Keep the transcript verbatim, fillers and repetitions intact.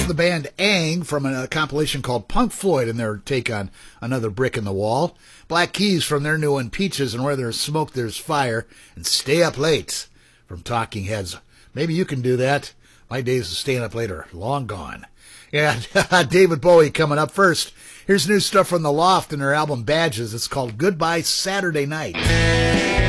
the band Aang from a compilation called Punk Floyd and their take on Another Brick in the Wall. Black Keys from their new one, Peaches, and Where There's Smoke, There's Fire. And Stay Up Late from Talking Heads. Maybe you can do that. My days of staying up late are long gone. Yeah, David Bowie coming up first. Here's new stuff from The Loft and their album Badges. It's called Goodbye Saturday Night.